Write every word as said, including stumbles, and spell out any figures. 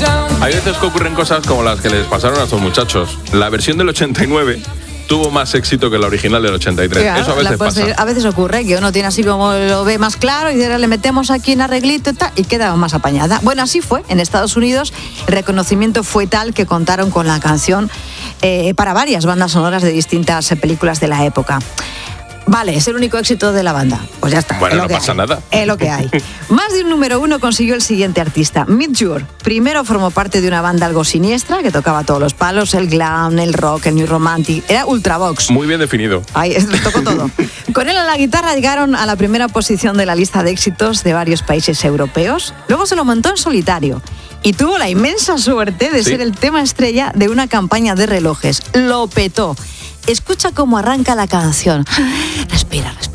Hay veces que ocurren cosas como las que les pasaron a estos muchachos. La versión del ochenta y nueve tuvo más éxito que la original del ochenta y tres. Claro, eso a veces pasa. A veces ocurre que uno tiene así como lo ve más claro y le metemos aquí un arreglito y, tal, y queda más apañada. Bueno, así fue. En Estados Unidos el reconocimiento fue tal que contaron con la canción eh, para varias bandas sonoras de distintas eh, películas de la época. Vale, es el único éxito de la banda. Pues ya está. Bueno, no que pasa hay. nada. Es lo que hay. Más de un número uno consiguió el siguiente artista, Midge. Primero formó parte de una banda algo siniestra que tocaba todos los palos, el glam, el rock, el new romantic. Era Ultravox. Muy bien definido. Ahí, le tocó todo. Con él en la guitarra llegaron a la primera posición de la lista de éxitos de varios países europeos. Luego se lo montó en solitario y tuvo la inmensa suerte de ¿Sí? ser el tema estrella de una campaña de relojes. Lo petó. Escucha cómo arranca la canción. Respira, respira.